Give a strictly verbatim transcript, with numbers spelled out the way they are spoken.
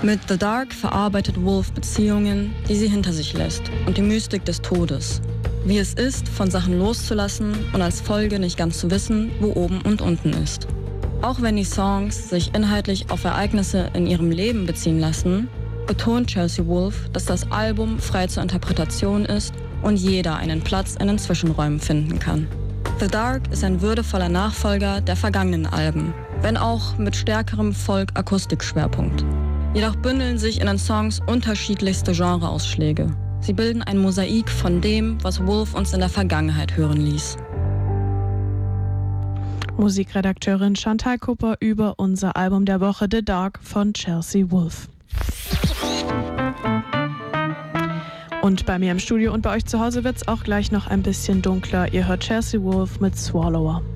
Mit The Dark verarbeitet Wolf Beziehungen, die sie hinter sich lässt und die Mystik des Todes. Wie es ist, von Sachen loszulassen und als Folge nicht ganz zu wissen, wo oben und unten ist. Auch wenn die Songs sich inhaltlich auf Ereignisse in ihrem Leben beziehen lassen, betont Chelsea Wolfe, dass das Album frei zur Interpretation ist und jeder einen Platz in den Zwischenräumen finden kann. The Dark ist ein würdevoller Nachfolger der vergangenen Alben, wenn auch mit stärkerem Folk-Akustik-Schwerpunkt. Jedoch bündeln sich in den Songs unterschiedlichste Genreausschläge. Sie bilden ein Mosaik von dem, was Wolfe uns in der Vergangenheit hören ließ. Musikredakteurin Chantal Kupper über unser Album der Woche The Dark von Chelsea Wolfe. Und bei mir im Studio und bei euch zu Hause wird es auch gleich noch ein bisschen dunkler. Ihr hört Chelsea Wolfe mit Swallower.